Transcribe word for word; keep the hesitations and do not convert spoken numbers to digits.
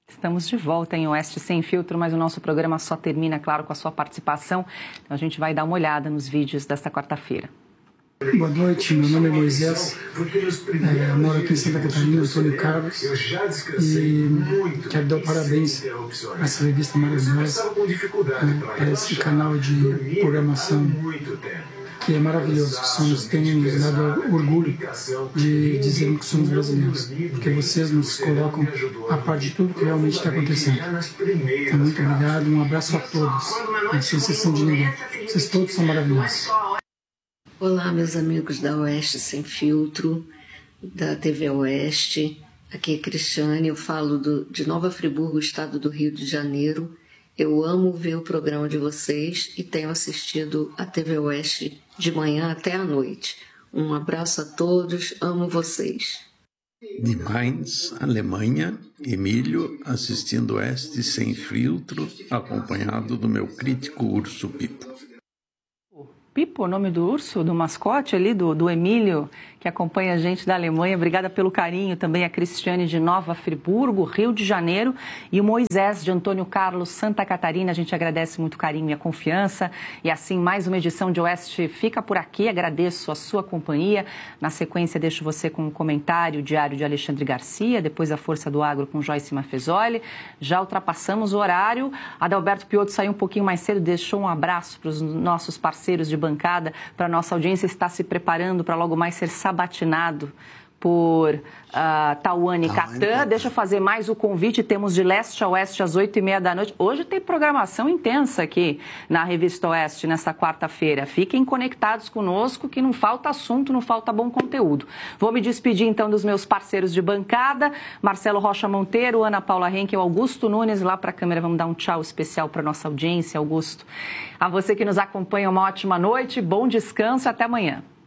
Estamos de volta em Oeste Sem Filtro, mas o nosso programa só termina, claro, com a sua participação. Então a gente vai dar uma olhada nos vídeos desta quarta-feira. Boa noite, meu nome é Moisés, é, moro aqui em Santa Catarina, Antônio Carlos, e quero dar parabéns a essa revista maravilhosa, é, a esse canal de programação que é maravilhoso, que somos, tem nos dado orgulho de dizermos que somos brasileiros, porque vocês nos colocam a par de tudo que realmente está acontecendo. Então, muito obrigado, um abraço a todos, sem exceção de ninguém, vocês todos são maravilhosos. Olá, meus amigos da Oeste Sem Filtro, da T V Oeste. Aqui é Cristiane, eu falo do, de Nova Friburgo, estado do Rio de Janeiro. Eu amo ver o programa de vocês e tenho assistido a T V Oeste de manhã até à noite. Um abraço a todos, amo vocês. De Mainz, Alemanha, Emílio, assistindo Oeste Sem Filtro, acompanhado do meu crítico urso Pipo. Pipo, o nome do urso, do mascote ali, do, do Emílio, que acompanha a gente da Alemanha. Obrigada pelo carinho também a Cristiane de Nova Friburgo, Rio de Janeiro, e o Moisés de Antônio Carlos, Santa Catarina. A gente agradece muito o carinho e a confiança. E assim, mais uma edição de Oeste fica por aqui. Agradeço a sua companhia. Na sequência, deixo você com um comentário diário de Alexandre Garcia, depois a Força do Agro com Joyce Maffezoli. Já ultrapassamos o horário. Adalberto Piotto saiu um pouquinho mais cedo, deixou um abraço para os nossos parceiros de bancada, para a nossa audiência estar se preparando para logo mais ser sabatinado por uh, Tawane Catan. Deixa eu fazer mais o convite. Temos de leste a oeste às oito e meia da noite. Hoje tem programação intensa aqui na Revista Oeste, nesta quarta-feira. Fiquem conectados conosco, que não falta assunto, não falta bom conteúdo. Vou me despedir, então, dos meus parceiros de bancada. Marcelo Rocha Monteiro, Ana Paula Henkel, Augusto Nunes. Lá para a câmera, vamos dar um tchau especial para a nossa audiência, Augusto. A você que nos acompanha, uma ótima noite, bom descanso e até amanhã.